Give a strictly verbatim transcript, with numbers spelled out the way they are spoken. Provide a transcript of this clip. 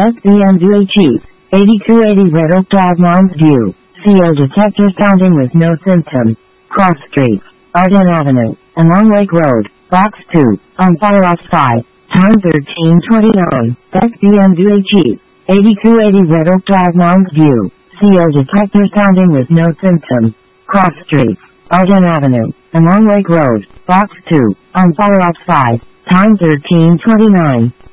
S B M W H E, eighty-two eighty Red Oak Drive, Mounds View, C O detector sounding with no symptom. Cross streets, Arden Avenue, and Long Lake Road, Box two, on fire off five, time thirteen twenty-nine, S B M W H E, eighty-two eighty Red Oak Drive, Mounds View, C O detector sounding with no symptom. Cross streets, Arden Avenue, and Long Lake Road, Box two, on fire off five, time thirteen twenty-nine.